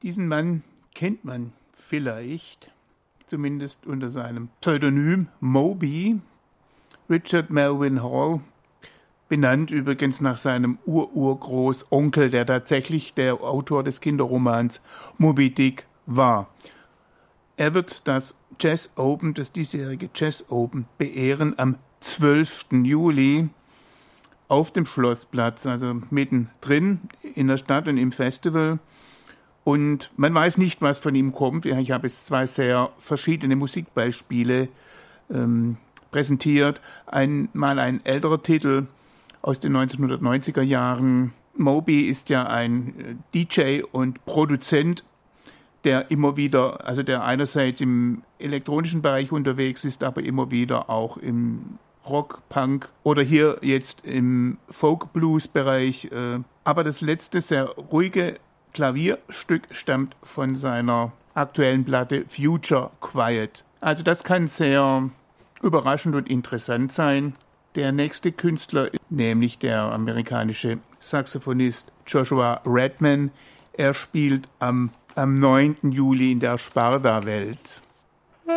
Diesen Mann kennt man vielleicht, zumindest unter seinem Pseudonym Moby, Richard Melvin Hall, benannt übrigens nach seinem Urgroßonkel, der tatsächlich der Autor des Kinderromans Moby Dick war. Er wird das diesjährige Jazz Open beehren am 12. Juli auf dem Schlossplatz, also mittendrin in der Stadt und im Festival. Und man weiß nicht, was von ihm kommt. Ich habe jetzt 2 sehr verschiedene Musikbeispiele präsentiert. Einmal ein älterer Titel aus den 1990er Jahren. Moby ist ja ein DJ und Produzent, der einerseits im elektronischen Bereich unterwegs ist, aber immer wieder auch im Rock, Punk oder hier jetzt im Folk-Blues-Bereich. Aber das letzte sehr ruhige Klavierstück stammt von seiner aktuellen Platte Future Quiet. Also das kann sehr überraschend und interessant sein. Der nächste Künstler, nämlich der amerikanische Saxophonist Joshua Redman, er spielt am 9. Juli in der Sparda-Welt.